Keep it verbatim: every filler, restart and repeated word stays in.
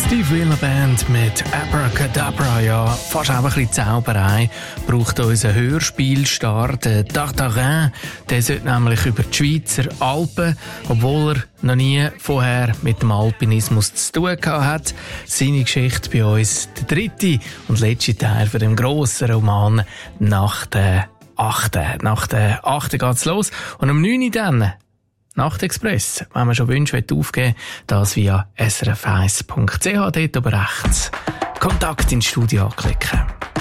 Steve Wheeler Band mit Abracadabra, ja, fast auch ein bisschen Zauberei, braucht unser Hörspielstar, der Tartarin. Der sollte nämlich über die Schweizer Alpen, obwohl er noch nie vorher mit dem Alpinismus zu tun gehabt hat. Seine Geschichte bei uns der dritte und letzte Teil von dem grossen Roman nach der achten. Nach der achten geht's los und um neun Uhr dann Nachtexpress, wenn man schon Wünsche aufgeben will, das via s r f eins punkt c h, dort oben rechts Kontakt ins Studio anklicken.